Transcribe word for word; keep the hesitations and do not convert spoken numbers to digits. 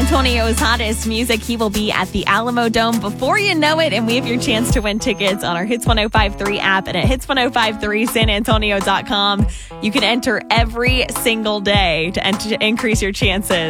Antonio's hottest music. He will be at the Alamo Dome before you know it, and we have your chance to win tickets on our Hits one oh five point three app and at hits one oh five three san antonio dot com. You can enter every single day to, enter, to increase your chances